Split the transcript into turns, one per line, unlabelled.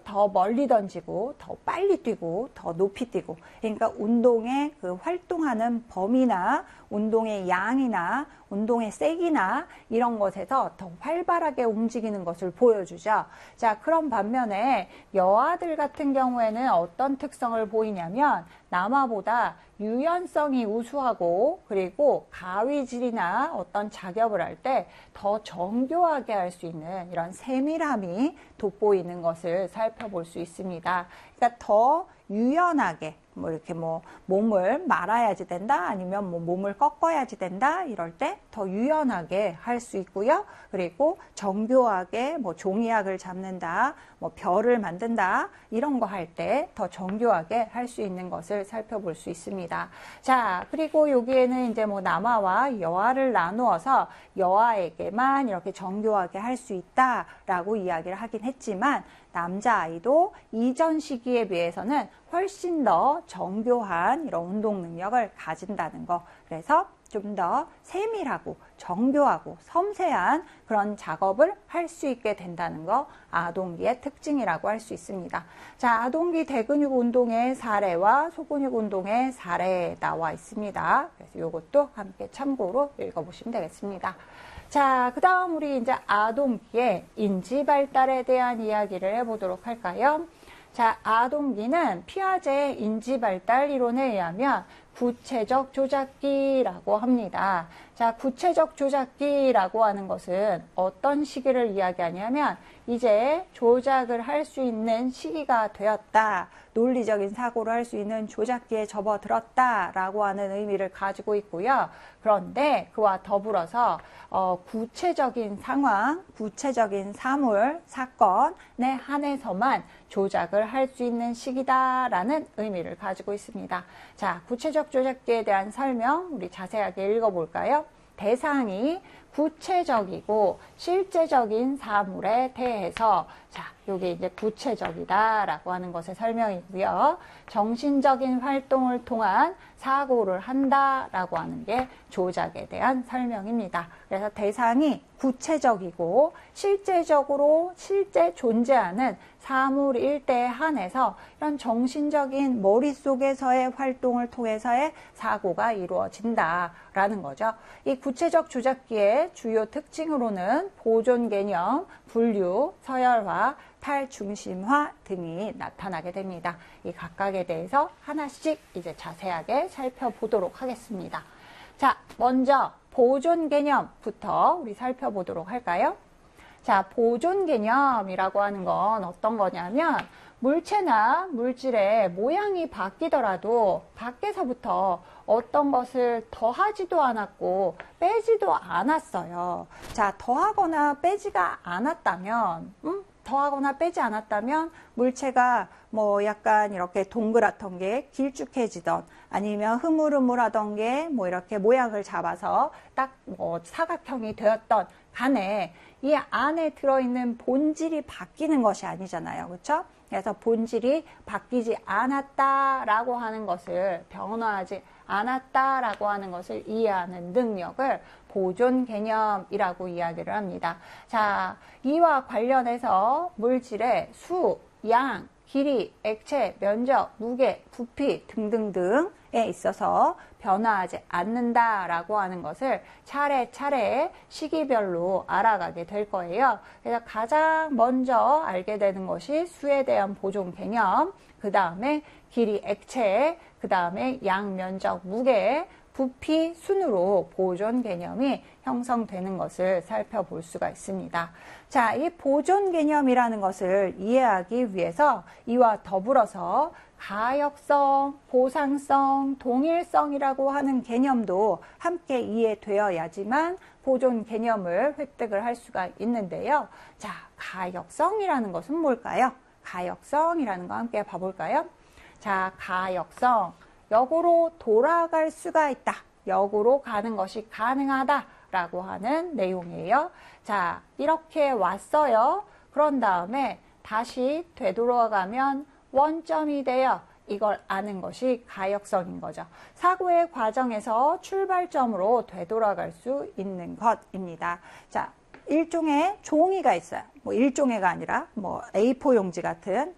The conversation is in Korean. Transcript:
더 멀리 던지고 더 빨리 뛰고 더 높이 뛰고, 그러니까 운동의 그 활동하는 범위나 운동의 양이나 운동의 세기나 이런 것에서 더 활발하게 움직이는 것을 보여주죠. 자, 그런 반면에 여아들 같은 경우에는 어떤 특성을 보이냐면 남아보다 유연성이 우수하고, 그리고 가위질이나 어떤 작업을 할 때 더 정교하게 할 수 있는 이런 세밀함이 돋보이는 것을 살펴볼 수 있습니다. 그러니까 더 유연하게 이렇게 몸을 말아야지 된다, 아니면 몸을 꺾어야지 된다, 이럴 때 더 유연하게 할 수 있고요. 그리고 정교하게 종이약을 잡는다, 별을 만든다, 이런 거 할 때 더 정교하게 할 수 있는 것을 살펴볼 수 있습니다. 자, 그리고 여기에는 이제 남아와 여아를 나누어서 여아에게만 이렇게 정교하게 할 수 있다라고 이야기를 하긴 했지만, 남자아이도 이전 시기에 비해서는 훨씬 더 정교한 이런 운동 능력을 가진다는 거. 그래서 좀 더 세밀하고 정교하고 섬세한 그런 작업을 할 수 있게 된다는 거, 아동기의 특징이라고 할 수 있습니다. 자, 아동기 대근육 운동의 사례와 소근육 운동의 사례 나와 있습니다. 그래서 이것도 함께 참고로 읽어보시면 되겠습니다. 자, 그 다음 우리 이제 아동기의 인지 발달에 대한 이야기를 해보도록 할까요? 자, 아동기는 피아제의 인지 발달 이론에 의하면 구체적 조작기라고 합니다. 자, 구체적 조작기라고 하는 것은 어떤 시기를 이야기하냐면 이제 조작을 할 수 있는 시기가 되었다, 논리적인 사고를 할 수 있는 조작기에 접어들었다라고 하는 의미를 가지고 있고요. 그런데 그와 더불어서 구체적인 상황, 구체적인 사물, 사건에 한해서만 조작을 할 수 있는 시기다라는 의미를 가지고 있습니다. 자, 구체적 조작기에 대한 설명 우리 자세하게 읽어볼까요? 대상이 구체적이고 실제적인 사물에 대해서, 자, 이게 이제 구체적이다라고 하는 것의 설명이고요. 정신적인 활동을 통한 사고를 한다라고 하는 게 조작에 대한 설명입니다. 그래서 대상이 구체적이고 실제적으로 실제 존재하는 사물일 때에 한해서 이런 정신적인 머릿속에서의 활동을 통해서의 사고가 이루어진다라는 거죠. 이 구체적 조작기의 주요 특징으로는 보존 개념, 분류, 서열화, 탈중심화 등이 나타나게 됩니다. 이 각각에 대해서 하나씩 이제 자세하게 살펴보도록 하겠습니다. 자, 먼저 보존 개념부터 우리 살펴보도록 할까요? 자, 보존 개념이라고 하는 건 어떤 거냐면 물체나 물질의 모양이 바뀌더라도 밖에서부터 어떤 것을 더하지도 않았고 빼지도 않았어요. 자, 더하거나 빼지가 않았다면, 더하거나 빼지 않았다면 물체가 약간 이렇게 동그랗던 게 길쭉해지던, 아니면 흐물흐물하던 게 이렇게 모양을 잡아서 딱 사각형이 되었던 간에 이 안에 들어있는 본질이 바뀌는 것이 아니잖아요. 그렇죠? 그래서 본질이 바뀌지 않았다라고 하는 것을, 변화하지 않았다라고 하는 것을 이해하는 능력을 보존 개념이라고 이야기를 합니다. 자, 이와 관련해서 물질의 수, 양, 길이, 액체, 면적, 무게, 부피 등등등에 있어서 변화하지 않는다라고 하는 것을 차례차례 시기별로 알아가게 될 거예요. 그래서 가장 먼저 알게 되는 것이 수에 대한 보존 개념, 그 다음에 길이, 액체, 그 다음에 양, 면적, 무게, 부피, 순으로 보존 개념이 형성되는 것을 살펴볼 수가 있습니다. 자, 이 보존 개념이라는 것을 이해하기 위해서 이와 더불어서 가역성, 보상성, 동일성이라고 하는 개념도 함께 이해되어야지만 보존 개념을 획득을 할 수가 있는데요. 자, 가역성이라는 것은 뭘까요? 가역성이라는 거 함께 봐볼까요? 자, 가역성. 역으로 돌아갈 수가 있다. 역으로 가는 것이 가능하다라고 하는 내용이에요. 자, 이렇게 왔어요. 그런 다음에 다시 되돌아가면 원점이 돼요. 이걸 아는 것이 가역성인 거죠. 사고의 과정에서 출발점으로 되돌아갈 수 있는 것입니다. 자, 일종의 종이가 있어요. 일종의가 아니라 A4 용지 같은